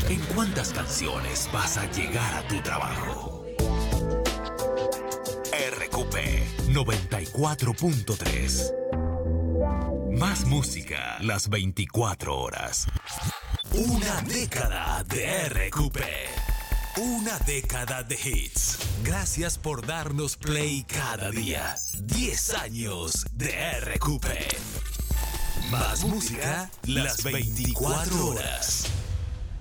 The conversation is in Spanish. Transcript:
¿En cuántas canciones vas a llegar a tu trabajo? RQP 94.3. Más música las 24 horas. Una década de RQP. Una década de hits. Gracias por darnos play cada día. 10 años de RQP. Más música las 24 horas.